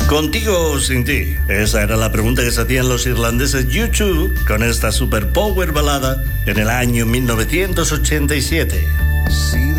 ¿Contigo o sin ti? Esa era la pregunta que se hacían los irlandeses U2 con esta super power balada en el año 1987.